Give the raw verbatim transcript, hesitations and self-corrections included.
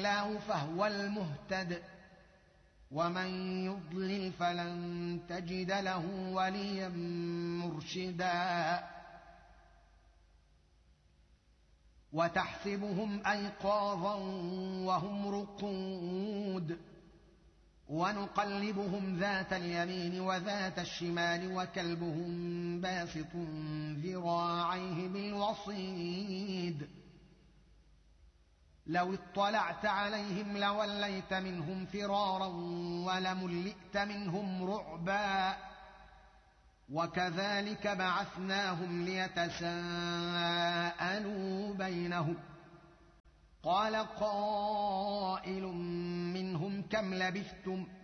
الله فهو المهتد ومن يضلل فلن تجد له وليا مرشدا وتحسبهم أيقاظا وهم رقود ونقلبهم ذات اليمين وذات الشمال وكلبهم باسط ذراعيه بالوصيد لو اطلعت عليهم لوليت منهم فرارا ولملئت منهم رعبا وكذلك بعثناهم ليتساءلوا بينهم قال قائل منهم كم لبثتم